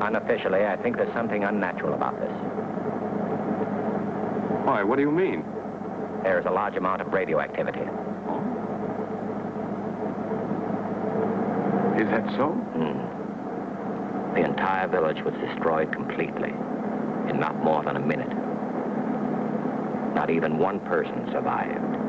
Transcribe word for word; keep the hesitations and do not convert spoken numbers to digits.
Unofficially, I think there's something unnatural about this. Why, what do you mean? There is a large amount of radioactivity. Is that so? Hmm. The entire village was destroyed completely in not more than a minute. Not even one person survived.